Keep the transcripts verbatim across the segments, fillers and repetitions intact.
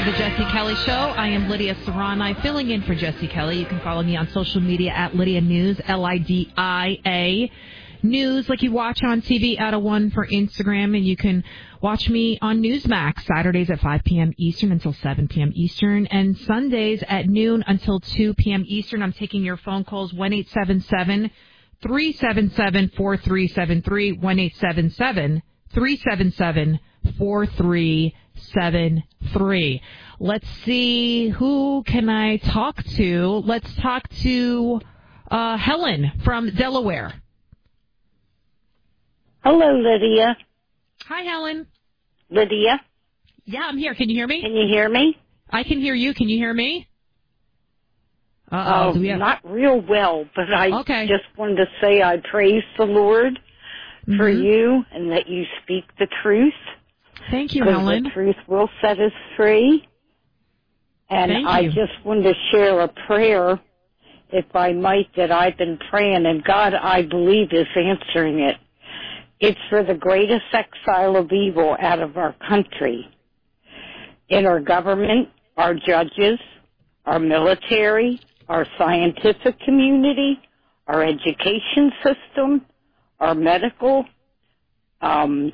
The Jesse Kelly Show. I am Lydia Serrani, filling in for Jesse Kelly. You can follow me on social media at Lydia News, L I D I A. News, like you watch on T V, out of one for Instagram, and you can watch me on Newsmax Saturdays at five p.m. Eastern until seven p.m. Eastern, and Sundays at noon until two p.m. Eastern. I'm taking your phone calls, one eight seven seven, three seven seven, four three seven three, one eight seven seven, three seven seven, four three seven three. Let's see, who can I talk to? Let's talk to uh, Helen from Delaware. Hello, Lydia. Hi, Helen. Lydia? Yeah, I'm here. Can you hear me? Can you hear me? I can hear you. Can you hear me? Uh-oh. Oh, Do we have... not real well, but I okay. just wanted to say I praise the Lord mm-hmm. for you and that you speak the truth. Thank you, Helen. The truth will set us free. And Thank I you. just wanted to share a prayer, if I might, that I've been praying, and God, I believe, is answering it. It's for the greatest exile of evil out of our country. In our government, our judges, our military, our scientific community, our education system, our medical, um,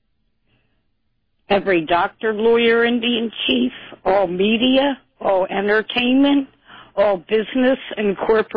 every doctor, lawyer, Indian chief, all media, all entertainment, all business and corporate